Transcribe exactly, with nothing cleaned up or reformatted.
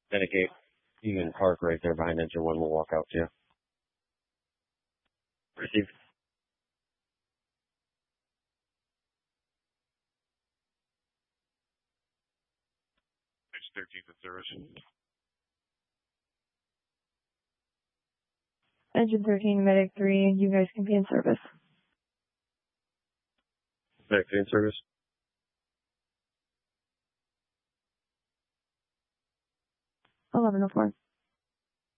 Dedicate. You can park right there behind engine one. We'll walk out to you. Received. Page thirteen in service. Engine thirteen, Medic three, you guys can be in service. Medic three in service. eleven oh four.